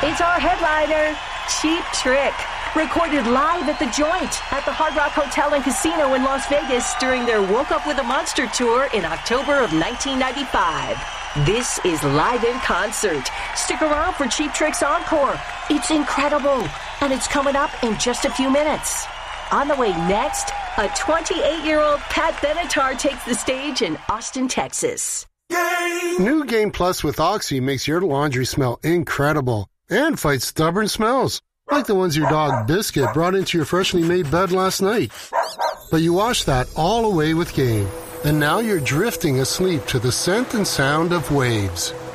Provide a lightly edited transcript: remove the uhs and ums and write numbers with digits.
It's our headliner, Cheap Trick, recorded live at The Joint at the Hard Rock Hotel and Casino in Las Vegas during their Woke Up With a Monster tour in October of 1995. This is live in concert. Stick around for Cheap Trick's encore. It's incredible, and it's coming up in just a few minutes. On the way next, a 28-year-old Pat Benatar takes the stage in Austin, Texas. New Game Plus with Oxy makes your laundry smell incredible and fights stubborn smells, like the ones your dog Biscuit brought into your freshly made bed last night. But you wash that all away with Game, and now you're drifting asleep to the scent and sound of waves.